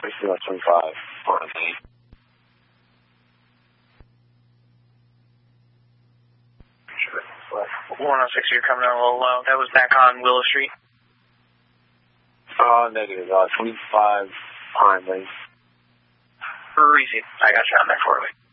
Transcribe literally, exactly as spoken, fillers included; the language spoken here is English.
Zero twenty-five, Pine Lane. one oh six, you're coming in a little low. That was back on Willow Street? Uh, negative. Uh, twenty-five, Pine Lane. Easy. I got you on there for you.